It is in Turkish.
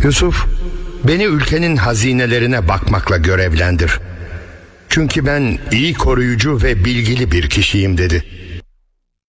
Yusuf, beni ülkenin hazinelerine bakmakla görevlendir. Çünkü ben iyi koruyucu ve bilgili bir kişiyim dedi.